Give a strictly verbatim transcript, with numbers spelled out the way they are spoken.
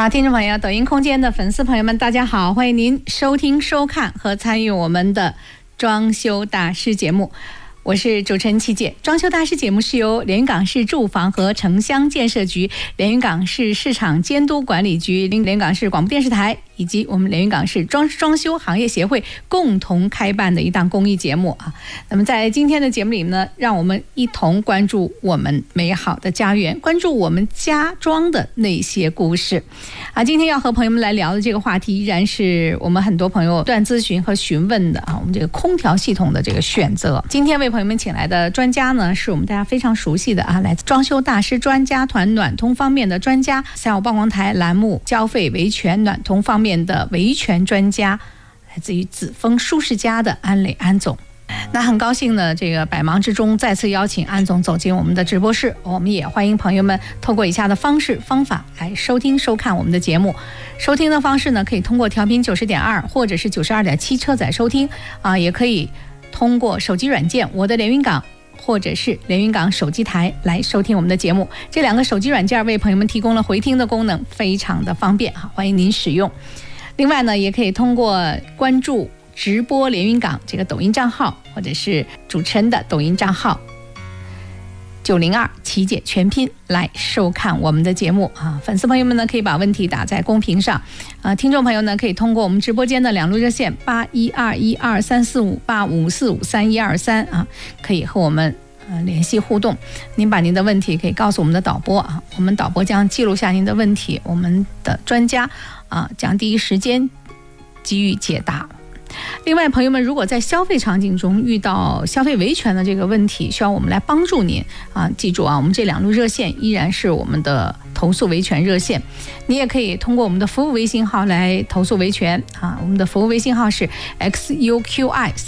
啊，听众朋友，抖音空间的粉丝朋友们，大家好，欢迎您收听、收看和参与我们的装修大师节目。我是主持人戚姐。装修大师节目是由连云港市住房和城乡建设局、连云港市市场监督管理局、连云港市广播电视台以及我们连云港市装装修行业协会共同开办的一档公益节目啊。那么在今天的节目里呢，让我们一同关注我们美好的家园，关注我们家装的那些故事啊。今天要和朋友们来聊的这个话题，依然是我们很多朋友不断咨询和询问的啊，我们这个空调系统的这个选择。今天为朋友们请来的专家呢，是我们大家非常熟悉的啊，来自装修大师专家团暖通方面的专家，像我曝光台栏目交费维权暖通方面的维权专家，来自于紫峰舒适家的安磊安总。那很高兴呢，这个百忙之中再次邀请安总走进我们的直播室，我们也欢迎朋友们透过以下的方式方法来收听收看我们的节目。收听的方式呢，可以通过调频九十点二或者是九十二点七车载收听啊，也可以通过手机软件我的连云港或者是连云港手机台来收听我们的节目。这两个手机软件为朋友们提供了回听的功能，非常的方便啊，欢迎您使用。另外呢，也可以通过关注直播连云港这个抖音账号，或者是主持人的抖音账号九零二琪姐全拼来收看我们的节目啊。粉丝朋友们呢，可以把问题打在公屏上啊。听众朋友呢，可以通过我们直播间的两路热线八一二一二三四五八五四五三一二三啊，可以和我们呃联系互动。您把您的问题可以告诉我们的导播啊，我们导播将记录下您的问题，我们的专家啊将第一时间给予解答。另外，朋友们如果在消费场景中遇到消费维权的这个问题，需要我们来帮助您啊，记住啊，我们这两路热线依然是我们的投诉维权热线，你也可以通过我们的服务微信号来投诉维权啊，我们的服务微信号是 X U Q I